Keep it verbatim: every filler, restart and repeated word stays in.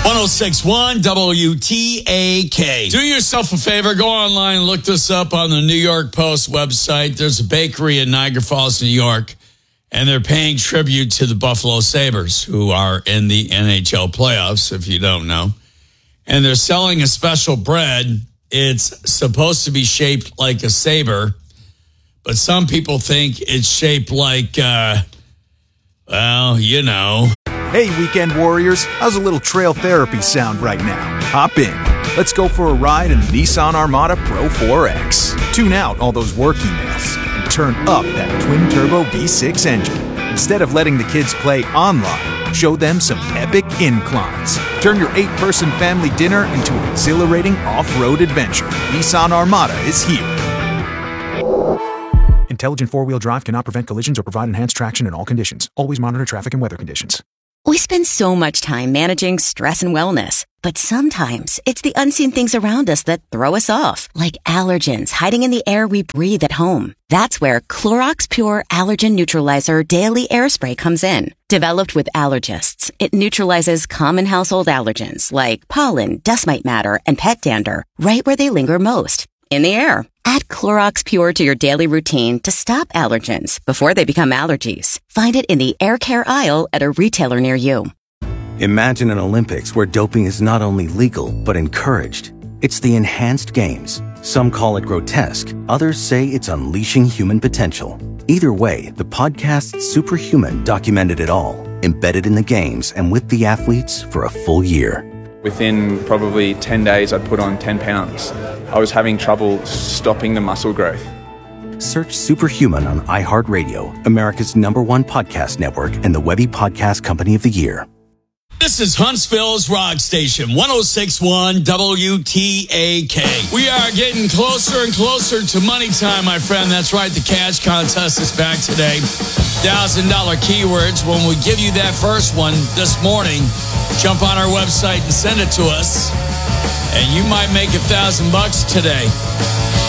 oh six one W T A K. Do yourself a favor. Go online and look this up on the New York Post website. There's a bakery in Niagara Falls, New York, and they're paying tribute to the Buffalo Sabres, who are in the N H L playoffs, if you don't know. And they're selling a special bread. It's supposed to be shaped like a saber, but some people think it's shaped like, uh, well, you know. Hey, weekend warriors, how's a little trail therapy sound right now? Hop in. Let's go for a ride in the Nissan Armada Pro four X. Tune out all those work emails and turn up that twin-turbo V six engine. Instead of letting the kids play online, show them some epic inclines. Turn your eight-person family dinner into an exhilarating off-road adventure. Nissan Armada is here. Intelligent four-wheel drive cannot prevent collisions or provide enhanced traction in all conditions. Always monitor traffic and weather conditions. We spend so much time managing stress and wellness, but sometimes it's the unseen things around us that throw us off, like allergens hiding in the air we breathe at home. That's where Clorox Pure Allergen Neutralizer Daily Air Spray comes in. Developed with allergists, it neutralizes common household allergens like pollen, dust mite matter, and pet dander right where they linger most, in the air. Add Clorox Pure to your daily routine to stop allergens before they become allergies. Find it in the air care aisle at a retailer near you. Imagine an Olympics where doping is not only legal, but encouraged. It's the enhanced games. Some call it grotesque. Others say it's unleashing human potential. Either way, the podcast Superhuman documented it all, embedded in the games and with the athletes for a full year. Within probably ten days, I'd put on ten pounds. I was having trouble stopping the muscle growth. Search Superhuman on iHeartRadio, America's number one podcast network and the Webby Podcast Company of the Year. This is Huntsville's Rock Station, one oh six point one W T A K. We are getting closer and closer to money time, my friend. That's right, the cash contest is back today. one thousand dollars keywords. When we give you that first one this morning, jump on our website and send it to us, and you might make a thousand bucks today.